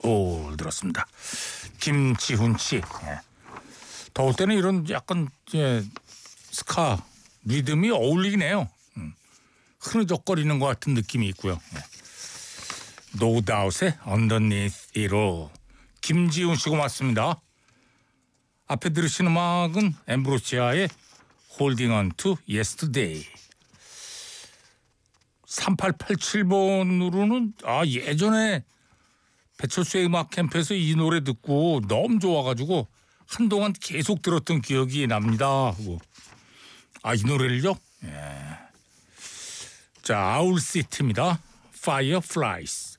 오, 들었습니다. 김지훈 씨. 예. 더울 때는 이런 약간 스카 리듬이 어울리긴 해요. 흐느적거리는 것 같은 느낌이 있고요. 예. No Doubt의 Underneath It로 김지훈 씨고 맞습니다. 앞에 들으신 음악은 엠브로시아의 Holding On To Yesterday. 3887번으로는 예전에 배철수의 음악 캠프에서 이 노래 듣고 너무 좋아가지고 한동안 계속 들었던 기억이 납니다 하고. 이 노래를요? 예. 자, 아울시티입니다. Fireflies.